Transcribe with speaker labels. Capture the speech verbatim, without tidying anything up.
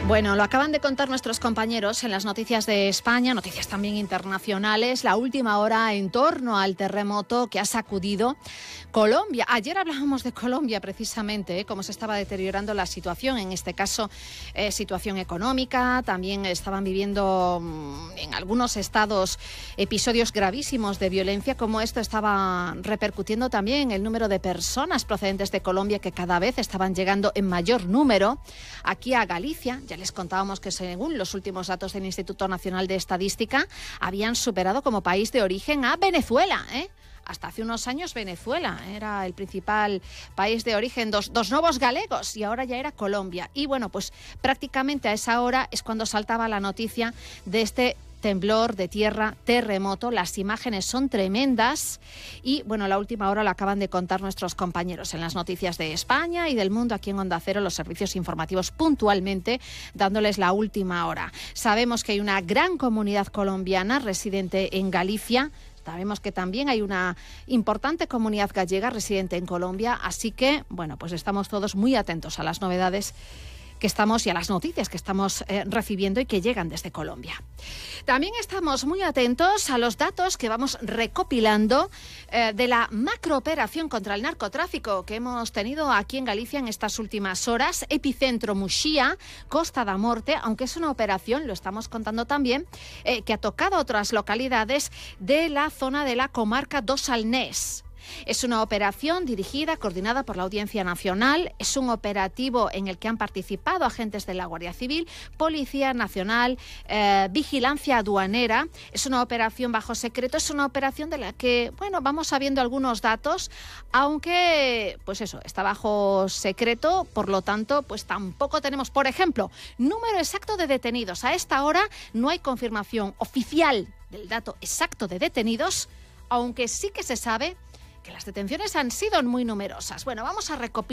Speaker 1: Bueno, lo acaban de contar nuestros compañeros en las noticias de España, noticias también internacionales, la última hora en torno al terremoto que ha sacudido Colombia. Ayer hablábamos de Colombia precisamente, ¿eh? Cómo se estaba deteriorando la situación, en este caso eh, situación económica, también estaban viviendo mmm, en algunos estados episodios gravísimos de violencia, como esto estaba repercutiendo también en el número de personas procedentes de Colombia que cada vez estaban llegando en mayor número aquí a Galicia. Ya les contábamos que según los últimos datos del Instituto Nacional de Estadística habían superado como país de origen a Venezuela, ¿eh? Hasta hace unos años Venezuela era el principal país de origen dos, dos novos galegos y ahora ya era Colombia. Y bueno, pues prácticamente a esa hora es cuando saltaba la noticia de este temblor de tierra, terremoto. Las imágenes son tremendas y, bueno, la última hora la acaban de contar nuestros compañeros en las noticias de España y del mundo aquí en Onda Cero, los servicios informativos puntualmente dándoles la última hora. Sabemos que hay una gran comunidad colombiana residente en Galicia. Sabemos que también hay una importante comunidad gallega residente en Colombia, así que, bueno, pues estamos todos muy atentos a las novedades que estamos y a las noticias que estamos eh, recibiendo y que llegan desde Colombia. También estamos muy atentos a los datos que vamos recopilando eh, de la macrooperación contra el narcotráfico que hemos tenido aquí en Galicia en estas últimas horas. Epicentro Muxía, Costa da Morte, aunque es una operación, lo estamos contando también, eh, que ha tocado a otras localidades de la zona de la comarca do Salnés. Es una operación dirigida, coordinada por la Audiencia Nacional. Es un operativo en el que han participado agentes de la Guardia Civil, Policía Nacional, eh, Vigilancia Aduanera. Es una operación bajo secreto, es una operación de la que, bueno, vamos sabiendo algunos datos, aunque, pues eso, está bajo secreto, por lo tanto, pues tampoco tenemos, por ejemplo, número exacto de detenidos. A esta hora no hay confirmación oficial del dato exacto de detenidos, aunque sí que se sabe que las detenciones han sido muy numerosas. Bueno, vamos a recopilar